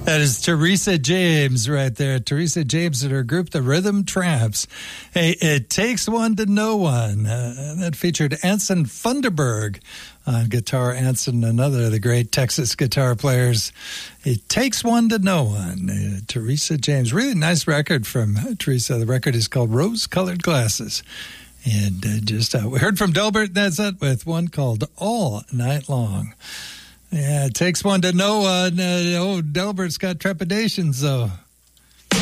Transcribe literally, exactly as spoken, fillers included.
That is Teresa James right there. Teresa James and her group, the Rhythm Tramps. Hey, It Takes One to Know One. Uh, that featured Anson Funderburg on guitar. Anson, another of the great Texas guitar players. It Takes One to Know One. Uh, Teresa James. Really nice record from uh, Teresa. The record is called Rose Colored Glasses. And uh, just uh, we heard from Delbert Nezet with one called All Night Long. Yeah, it takes one to know one. Uh, oh, Delbert's got trepidations, though.